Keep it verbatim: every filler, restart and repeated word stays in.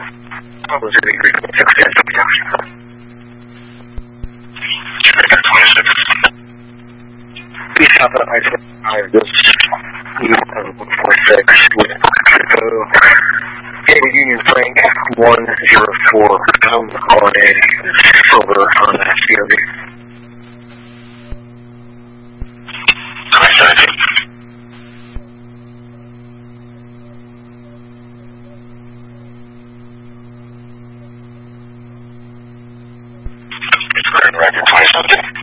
What was it? six ten W. East South of I seventy-five, this one forty-six with Mexico. David Union Frank one zero four, I'm calling in over on that C O B. It's record twenty something.